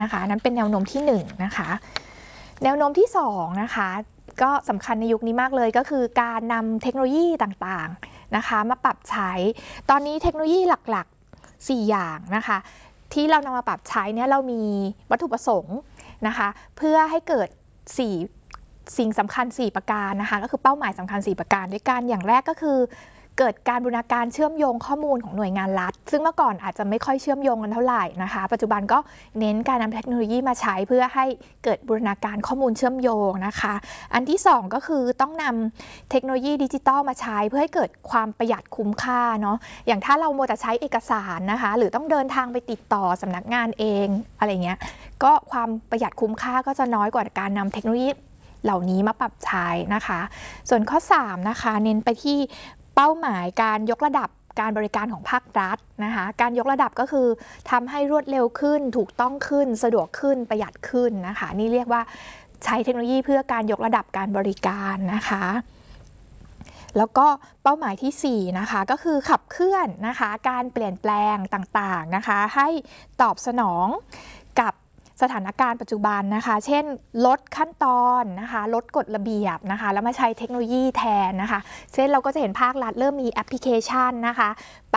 นะคะนั้นเป็นแนวโน้มที่1นะคะแนวโน้มที่2นะคะก็สำคัญในยุคนี้มากเลยก็คือการนำเทคโนโลยีต่างๆนะคะมาปรับใช้ตอนนี้เทคโนโลยีหลักๆ4อย่างนะคะที่เรานำมาปรับใช้เนี่ยเรามีวัตถุประสงค์นะคะเพื่อให้เกิดสิ่งสำคัญ4ประการนะคะก็คือเป้าหมายสำคัญ4ประการด้วยกันอย่างแรกก็คือเกิดการบูรณาการเชื่อมโยงข้อมูลของหน่วยงานรัฐซึ่งเมื่อก่อนอาจจะไม่ค่อยเชื่อมโยงกันเท่าไหร่นะคะปัจจุบันก็เน้นการนำเทคโนโลยีมาใช้เพื่อให้เกิดบูรณาการข้อมูลเชื่อมโยงนะคะอันที่2ก็คือต้องนำเทคโนโลยีดิจิทัลมาใช้เพื่อให้เกิดความประหยัดคุ้มค่าเนาะอย่างถ้าเราโมแต่ใช้เอกสารนะคะหรือต้องเดินทางไปติดต่อสำนักงานเองอะไรเงี้ยก็ความประหยัดคุ้มค่าก็จะน้อยกว่าการนำเทคโนโลยีเหล่านี้มาปรับใช้นะคะส่วนข้อ3นะคะเน้นไปที่เป้าหมายการยกระดับการบริการของภาครัฐนะคะการยกระดับก็คือทำให้รวดเร็วขึ้นถูกต้องขึ้นสะดวกขึ้นประหยัดขึ้นนะคะนี่เรียกว่าใช้เทคโนโลยีเพื่อการยกระดับการบริการนะคะแล้วก็เป้าหมายที่4นะคะก็คือขับเคลื่อนนะคะการเปลี่ยนแปลงต่างๆนะคะให้ตอบสนองกับสถานการณ์ปัจจุบันนะคะเช่นลดขั้นตอนนะคะลดกฎระเบียบนะคะแล้วมาใช้เทคโนโลยีแทนนะคะเช่นเราก็จะเห็นภาครัฐเริ่มมีแอปพลิเคชันนะคะไป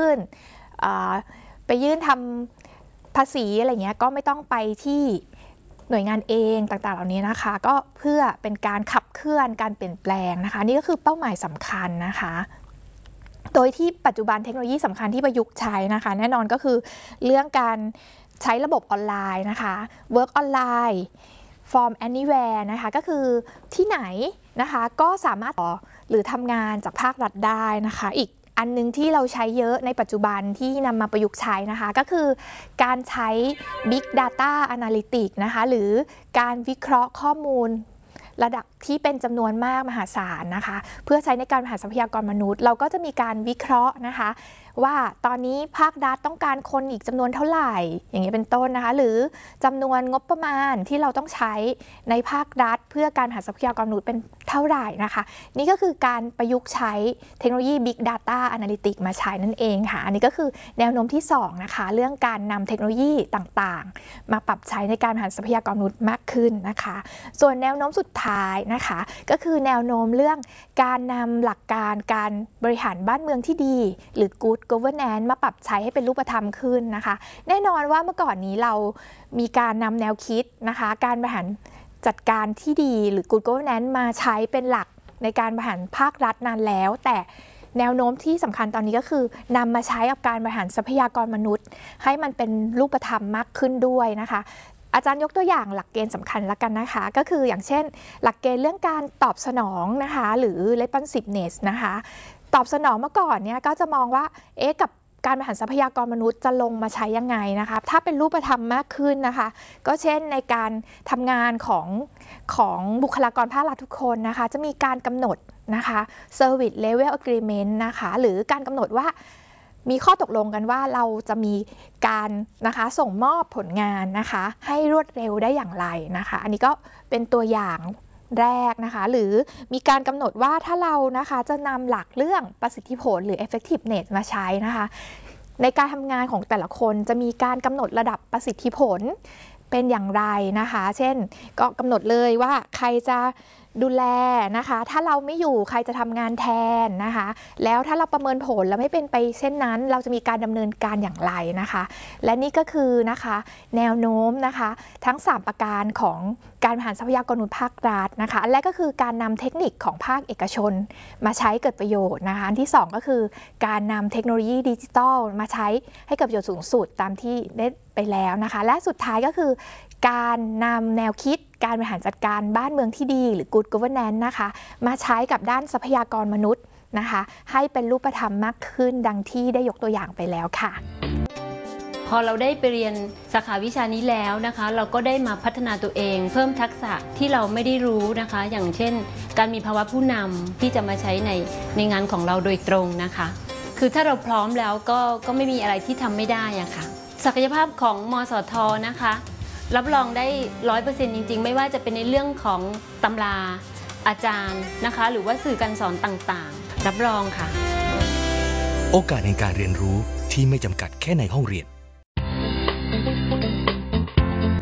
ยื่นทำภาษีอะไรเงี้ยก็ไม่ต้องไปที่หน่วยงานเองต่างๆเหล่านี้นะคะก็เพื่อเป็นการขับเคลื่อนการเปลี่ยนแปลงนะคะนี่ก็คือเป้าหมายสำคัญนะคะโดยที่ปัจจุบันเทคโนโลยีสำคัญที่ประยุกต์ใช้นะคะแน่นอนก็คือเรื่องการใช้ระบบออนไลน์นะคะ Work ออนไลน์ From Anywhere นะคะก็คือที่ไหนนะคะก็สามารถหรือทำงานจากภาครัฐได้นะคะอีกอันนึงที่เราใช้เยอะในปัจจุบันที่นำมาประยุกต์ใช้นะคะก็คือการใช้ Big Data Analytics นะคะหรือการวิเคราะห์ข้อมูลระดับที่เป็นจำนวนมากมหาศาลนะคะเพื่อใช้ในการบริหารทรัพยากรมนุษย์เราก็จะมีการวิเคราะห์นะคะว่าตอนนี้ภาครัฐต้องการคนอีกจำนวนเท่าไหร่อย่างนี้เป็นต้นนะคะหรือจำนวนงบประมาณที่เราต้องใช้ในภาครัฐเพื่อการบริหารทรัพยากรมนุษย์เป็นเท่าไหร่นะคะนี่ก็คือการประยุกต์ใช้เทคโนโลยี Big Data Analytics มาใช้นั่นเองค่ะอันนี้ก็คือแนวโน้มที่2นะคะเรื่องการนำเทคโนโลยีต่างๆมาปรับใช้ในการบริหารทรัพยากรมนุษย์มากขึ้นนะคะส่วนแนวโน้มสุดท้ายนะคะก็คือแนวโน้มเรื่องการนำหลักการการบริหารบ้านเมืองที่ดีหรือ Good Governance มาปรับใช้ให้เป็นรูปธรรมขึ้นนะคะแน่นอนว่าเมื่อก่อนนี้เรามีการนำแนวคิดนะคะการบริหารจัดการที่ดีหรือ Good Governance มาใช้เป็นหลักในการบริหารภาครัฐนานแล้วแต่แนวโน้มที่สำคัญตอนนี้ก็คือนำมาใช้กับการบริหารทรัพยากรมนุษย์ให้มันเป็นรูปธรรมมากขึ้นด้วยนะคะอาจารย์ยกตัวอย่างหลักเกณฑ์สำคัญละกันนะคะก็คืออย่างเช่นหลักเกณฑ์เรื่องการตอบสนองนะคะหรือ responsiveness นะคะตอบสนองเมื่อก่อนเนี่ยก็จะมองว่ากับการบริหารทรัพยากรมนุษย์จะลงมาใช้ยังไงนะคะถ้าเป็นรูปธรรมมากขึ้นนะคะก็เช่นในการทำงานของบุคลากรภาครัฐทุกคนนะคะจะมีการกำหนดนะคะ service level agreement นะคะหรือการกำหนดว่ามีข้อตกลงกันว่าเราจะมีการนะคะส่งมอบผลงานนะคะให้รวดเร็วได้อย่างไรนะคะอันนี้ก็เป็นตัวอย่างแรกนะคะหรือมีการกำหนดว่าถ้าเรานะคะจะนำหลักเรื่องประสิทธิผลหรือ effectiveness มาใช้นะคะในการทำงานของแต่ละคนจะมีการกำหนดระดับประสิทธิผลเป็นอย่างไรนะคะเช่นก็กำหนดเลยว่าใครจะดูแลนะคะถ้าเราไม่อยู่ใครจะทำงานแทนนะคะแล้วถ้าเราประเมินผลแล้วไม่เป็นไปเช่นนั้นเราจะมีการดำเนินการอย่างไรนะคะและนี่ก็คือนะคะแนวโน้มนะคะทั้ง3ประการของการบริหารทรัพยากรมนุษย์ภาครัฐนะคะอันแรกก็คือการนำเทคนิคของภาคเอกชนมาใช้เกิดประโยชน์นะคะอันที่2ก็คือการนำเทคโนโลยีดิจิทัลมาใช้ให้เกิดประโยชน์สูงสุดตามที่ได้ไปแล้วนะคะและสุดท้ายก็คือการนำแนวคิดการบริหารจัดการบ้านเมืองที่ดีหรือ Good Governance นะคะมาใช้กับด้านทรัพยากรมนุษย์นะคะให้เป็นรูปธรรมมากขึ้นดังที่ได้ยกตัวอย่างไปแล้วค่ะพอเราได้ไปเรียนสาขาวิชานี้แล้วนะคะเราก็ได้มาพัฒนาตัวเองเพิ่มทักษะที่เราไม่ได้รู้นะคะอย่างเช่นการมีภาวะผู้นำที่จะมาใช้ในงานของเราโดยตรงนะคะคือถ้าเราพร้อมแล้วก็ไม่มีอะไรที่ทำไม่ได้อะค่ะศักยภาพของมสท.นะคะรับรองได้ 100% จริงๆไม่ว่าจะเป็นในเรื่องของตำราอาจารย์นะคะหรือว่าสื่อการสอนต่างๆรับรองค่ะโอกาสในการเรียนรู้ที่ไม่จำกัดแค่ในห้องเรียน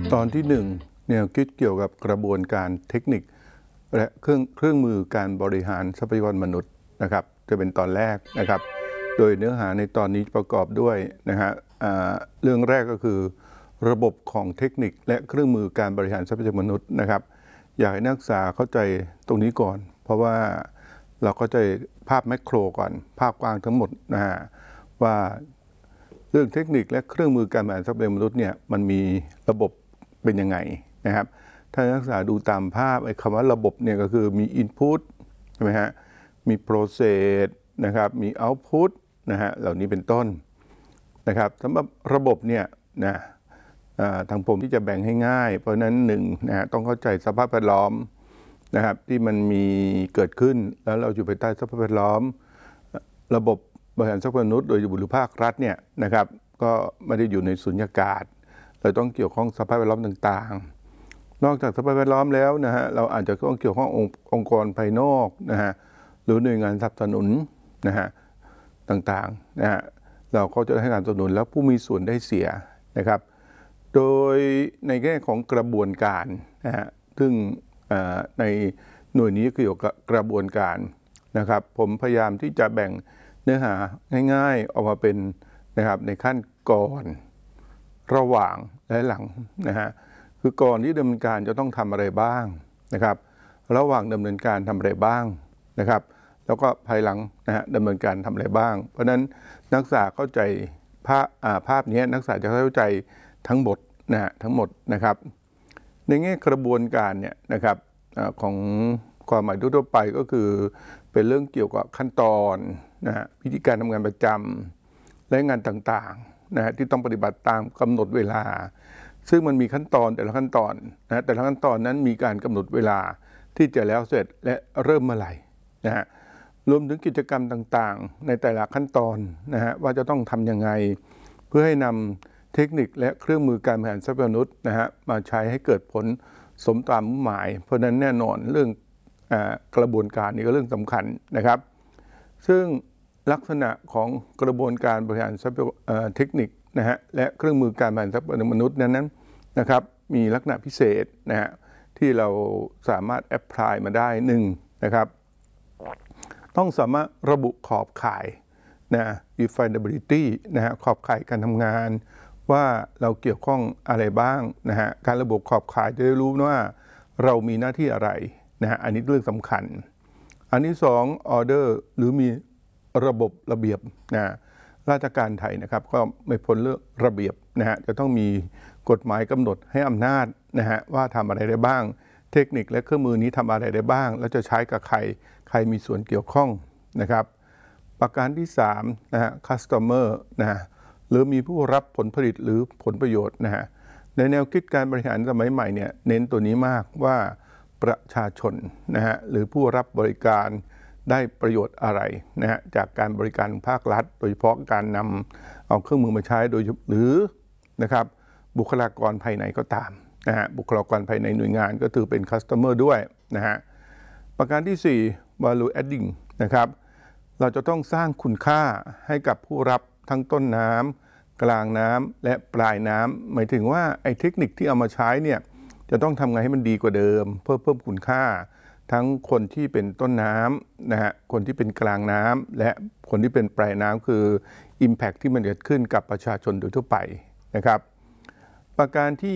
ตอนที่1แนวคิดเกี่ยวกับกระบวนการเทคนิคและเครื่องมือการบริหารทรัพยากรมนุษย์นะครับจะเป็นตอนแรกนะครับโดยเนื้อหาในตอนนี้ประกอบด้วยนะฮะเรื่องแรกก็คือระบบของเทคนิคและเครื่องมือการบริหารทรัพยากรมนุษย์นะครับอยากให้นักศึกษาเข้าใจตรงนี้ก่อนเพราะว่าเราเข้าใจภาพแมกโครก่อนภาพกว้างทั้งหมดนะฮะว่าเรื่องเทคนิคและเครื่องมือการบริหารทรัพยากรมนุษย์เนี่ยมันมีระบบเป็นยังไงนะครับถ้านักศึกษาดูตามภาพไอ้คำว่าระบบเนี่ยก็คือมี input ใช่ไหมฮะมี process นะครับมี output นะฮะเหล่านี้เป็นต้นนะครับสำหรับระบบเนี่ยนะทางผมที่จะแบ่งให้ง่ายเพราะนั้นนะฮะต้องเข้าใจสภาพแวดล้อมนะครับที่มันมีเกิดขึ้นแล้วเราอยู่ภายใต้สภาพแวดล้อมระบบบริหารทรัพยากรมนุษย์โดยบุรุษภาครัฐเนี่ยนะครับก็ไม่ได้อยู่ในสุญญากาศเราต้องเกี่ยวข้องสภาพแวดล้อมต่างๆนอกจากสภาพแวดล้อมแล้วนะฮะเราอาจจะต้องเกี่ยวข้ององค์กรภายนอกนะฮะหรือหน่วยงานสนับสนุนนะฮะต่างๆนะฮะเราก็จะให้การสนับสนุนแล้วผู้มีส่วนได้เสียนะครับโดยในแง่ของกระบวนการนะฮะซึ่งในหน่วยนี้เกี่ยวกับกระบวนการนะครับผมพยายามที่จะแบ่งเนื้อหาง่ายๆออกมาเป็นนะครับในขั้นก่อนระหว่างและหลังนะฮะคือก่อนที่ดำเนินการจะต้องทำอะไรบ้างนะครับระหว่างดำเนินการทำอะไรบ้างนะครับแล้วก็ภายหลังนะฮะดำเนินการทำอะไรบ้างเพราะฉะนั้นนักศึกษาเข้าใจภาพนี้นักศึกษาจะเข้าใจทั้งหมดนะฮะทั้งหมดนะครับในแง่กระบวนการเนี่ยนะครับของความหมายทั่วไปก็คือเป็นเรื่องเกี่ยวกับขั้นตอนนะฮะวิธีการทำงานประจำและงานต่างๆนะฮะที่ต้องปฏิบัติตามกำหนดเวลาซึ่งมันมีขั้นตอนแต่ละขั้นตอนนะแต่ละขั้นตอนนั้นมีการกำหนดเวลาที่จะแล้วเสร็จและเริ่มเมื่อไหร่นะฮะรวมถึงกิจกรรมต่างๆในแต่ละขั้นตอนนะฮะว่าจะต้องทำยังไงเพื่อให้นำเทคนิคและเครื่องมือการบริหารทรัพยากรมนุษย์นะฮะมาใช้ให้เกิดผลสมตามมุ่งหมายเพราะนั้นแน่นอนเรื่องกระบวนการนี้ก็เรื่องสำคัญนะครับซึ่งลักษณะของกระบวนการบริหารทรัพยากรเทคนิคนะฮะและเครื่องมือการบริหารทรัพยากรมนุษย์นั้นนะครับมีลักษณะพิเศษนะฮะที่เราสามารถแอพพลายมาได้นะครับต้องสามารถระบุขอบข่ายนะ definability นะฮะขอบข่ายการทำงานว่าเราเกี่ยวข้องอะไรบ้างนะฮะการระบุขอบข่ายจะได้รู้ว่าเรามีหน้าที่อะไรนะฮะอันนี้เรื่องสำคัญอันที่2 order หรือมีระบบระเบียบนะราชการไทยนะครับก็ไม่พ้นเรื่องระเบียบนะฮะจะต้องมีกฎหมายกำหนดให้อำนาจนะฮะว่าทำอะไรได้บ้างเทคนิคและเครื่องมือนี้ทำอะไรได้บ้างแล้วจะใช้กับใครมีส่วนเกี่ยวข้องนะครับประการที่3นะฮะ customer นะฮะหรือมีผู้รับผลผลิตหรือผลประโยชน์นะฮะในแนวคิดการบริหารสมัยใหม่เนี่ยเน้นตัวนี้มากว่าประชาชนนะฮะหรือผู้รับบริการได้ประโยชน์อะไรนะฮะจากการบริการภาครัฐโดยเฉพาะการนำเอาเครื่องมือมาใช้โดยหรือนะครับบุคลากรภายในก็ตามนะฮะบุคลากรภายในหน่วยงานก็ถือเป็น customer ด้วยนะฮะประการที่4 value adding นะครับเราจะต้องสร้างคุณค่าให้กับผู้รับทั้งต้นน้ำกลางน้ำและปลายน้ำหมายถึงว่าไอ้เทคนิคที่เอามาใช้เนี่ยจะต้องทำไงให้มันดีกว่าเดิมเพิ่มคุณค่าทั้งคนที่เป็นต้นน้ำนะฮะคนที่เป็นกลางน้ำและคนที่เป็นปลายน้ำคือ Impact ที่มันเกิดขึ้นกับประชาชนโดยทั่วไปนะครับประการที่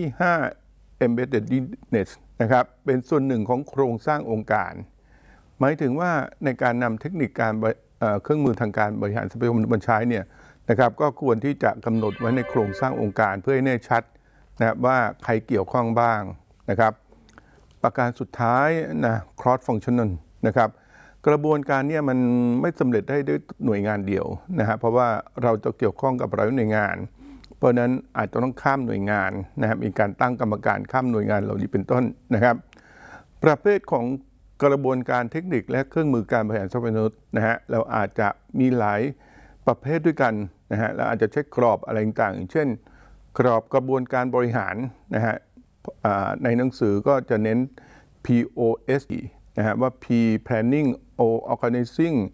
5 Embeddedness นะครับเป็นส่วนหนึ่งของโครงสร้างองค์การหมายถึงว่าในการนำเทคนิคการเครื่องมือทางการบริหารทรัพยากรมาใช้เนี่ยนะครับก็ควรที่จะกำหนดไว้ในโครงสร้างองค์การเพื่อให้แน่ชัดนะว่าใครเกี่ยวข้องบ้างนะครับประการสุดท้ายนะ cross functional นะครับกระบวนการเนี่ยมันไม่สำเร็จได้ด้วยหน่วยงานเดียวนะฮะเพราะว่าเราจะเกี่ยวข้องกับหลายหน่วยงานเพราะนั้นอาจจะต้องข้ามหน่วยงานนะครับมีการตั้งกรรมการข้ามหน่วยงานเหล่านี้เป็นต้นนะครับประเภทของกระบวนการเทคนิคและเครื่องมือการบริหารทรัพยากรมนุษย์นะฮะเราอาจจะมีหลายประเภทด้วยกันนะฮะเราอาจจะใช้กรอบอะไรต่างๆอย่างเช่นกรอบกระบวนการบริหารนะฮะในหนังสือก็จะเน้น POS นะฮะว่า P planning O organizing